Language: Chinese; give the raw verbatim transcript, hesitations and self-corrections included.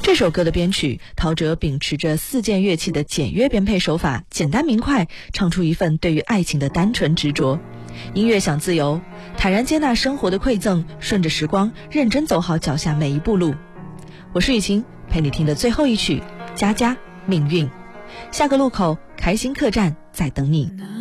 这首歌的编曲，陶喆秉持着四件乐器的简约编配手法，简单明快，唱出一份对于爱情的单纯执着。音乐想自由，坦然接纳生活的馈赠，顺着时光，认真走好脚下每一步路。我是雨晴，陪你听的最后一曲《家家命运》。下个路口，开心客栈在等你。